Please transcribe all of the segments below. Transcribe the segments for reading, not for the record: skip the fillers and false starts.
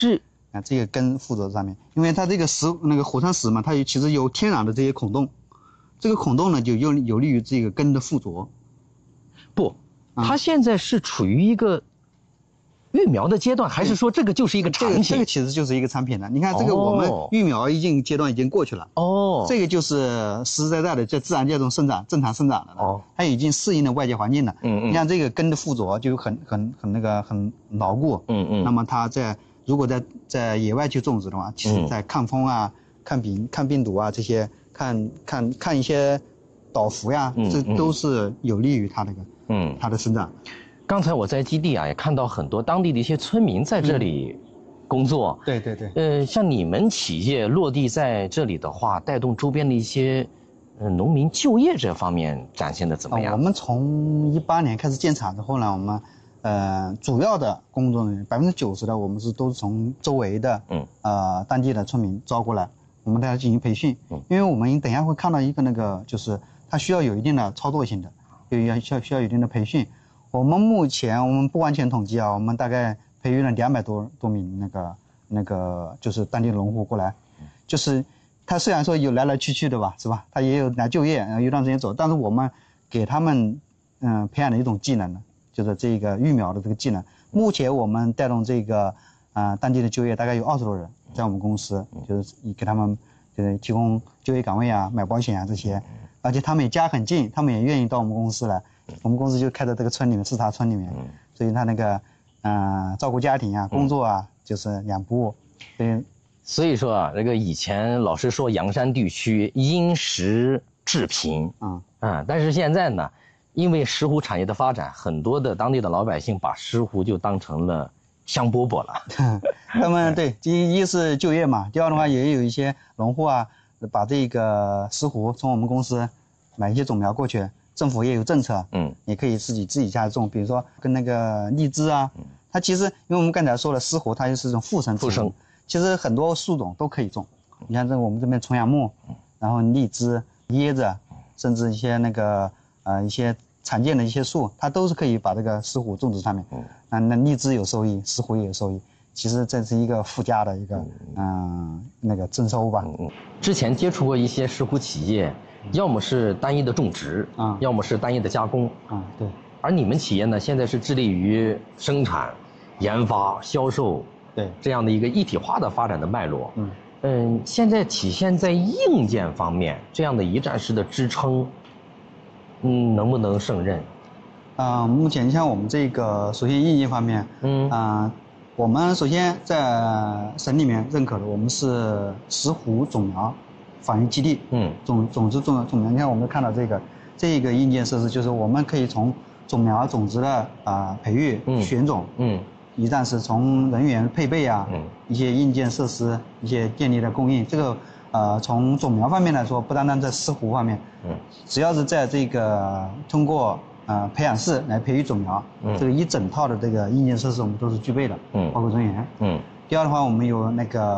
是啊，这个根附着上面，因为它这个火山石嘛，它其实有天然的这些孔洞，这个孔洞呢就有利于这个根的附着。 不，它现在是处于一个育苗的阶段，还是说这个就是一个产品？ 这个其实就是一个产品了。你看这个我们育苗阶段已经过去了。哦。这个就是实实在在的在自然界中生长，正常生长的了。哦。它已经适应了外界环境了。你看这个根的附着就很牢固。那么它如果在野外去种植的话，其实在抗风啊、抗病毒啊这些，看一些倒伏呀，这都是有利于它它的生长。 刚才我在基地啊，也看到很多当地的一些村民在这里工作。 对。 像你们企业落地在这里的话，带动周边的一些农民就业这方面展现的怎么样？ 我们从18年开始建厂之后呢，我们主要的工作人员90%的我们都是从周围的当地的村民招过来，我们对他进行培训。因为我们等一下会看到一个就是它需要有一定的操作性的，需要有一定的培训。我们目前不完全统计啊，我们大概培育了200多名就是当地的农户过来，就是他虽然说有来去的吧，是吧？他也有来就业，有段时间走，但是我们给他们培养的一种技能呢，就是这个育苗的这个技能。目前我们带动这个当地的就业大概有20多人，在我们公司就是给他们就是提供就业岗位啊、买保险啊这些，而且他们也家很近，他们也愿意到我们公司来。我们公司就开在这个村里面，视察村里面，所以他照顾家庭啊、工作啊，就是两不误。 所以说啊，这个以前老是说阳山地区因石致贫，但是现在呢，因为石斛产业的发展，很多的当地的老百姓把石斛就当成了香饽饽了。 他们对，第一是就业嘛，第二的话也有一些农户啊，把这个石斛从我们公司买一些种苗过去。政府也有政策，也可以自己家种，比如说跟荔枝啊，它其实因为我们刚才说了，石斛它就是一种附生植物，其实很多树种都可以种。你看我们这边重阳木，然后荔枝、椰子，甚至一些一些常见的一些树，它都是可以把这个石斛种植上面。那荔枝有收益，石斛也有收益。其实这是一个附加的一个增收吧。 之前接触过一些石斛企业。要么是单一的种植要么是单一的加工对。 而你们企业呢，现在是致力于生产、研发、销售， 对这样的一个一体化的发展的脉络。现在体现在硬件方面，这样的一站式的支撑，能不能胜任？ 目前像我们这个，首先硬件方面，我们首先在省里面认可的，我们是石斛种苗繁育基地，种子种苗，你看我们看到这个硬件设施，就是我们可以从种苗种子的培育、选种，一站式从人员配备啊，一些硬件设施、一些电力的供应，这个从种苗方面来说，不单单在石斛方面，只要是在这个通过培养室来培育种苗，这个一整套的这个硬件设施我们都是具备的，包括人员，第二的话，我们有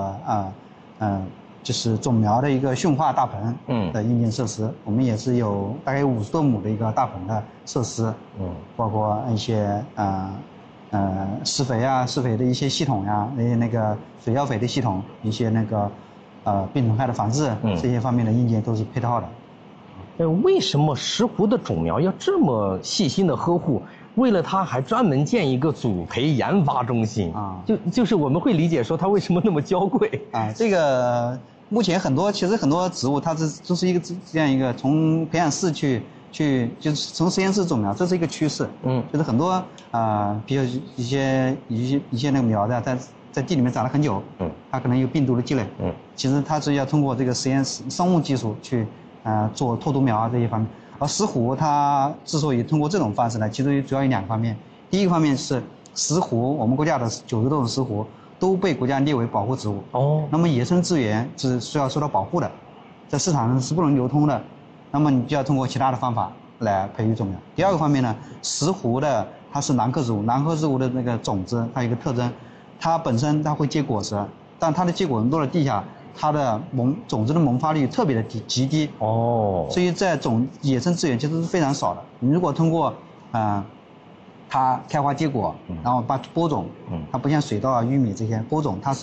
就是种苗的一个驯化大棚的硬件设施，我们也是有大概50多亩的一个大棚的设施，包括一些施肥的一些系统呀，水药肥的系统，一些病虫害的防治，这些方面的硬件都是配套的。 为什么石斛的种苗要这么细心的呵护？为了它还专门建一个组培研发中心就是我们会理解说它为什么那么娇贵这个目前其实很多植物它就是一个这样一个从培养室去就是从实验室种苗，这是一个趋势。就是很多比如一些那个苗的在地里面长了很久，它可能有病毒的积累，其实它是要通过这个实验室生物技术去做脱毒苗啊这些方面。而石斛它之所以通过这种方式呢，其实主要有2个方面。第一个方面是石斛，我们国家的90多种石斛都被国家列为保护植物。那么野生资源是需要受到保护的，在市场上是不能流通的。那么你就要通过其他的方法来培育种苗。第二个方面呢，石斛它是兰科植物，兰科植物的那个种子它有一个特征，它本身它会结果实，但它的结果落到地下，它的种子的萌发率特别的极低。所以在野生资源其实是非常少的。你如果通过它开花结果，然后把播种，它不像水稻啊、玉米这些播种，它是